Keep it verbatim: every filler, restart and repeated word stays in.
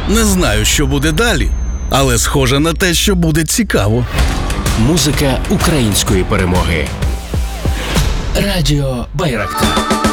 Не знаю, що буде далі, але схоже на те, що буде цікаво. Музика української перемоги. Радіо Байрактар.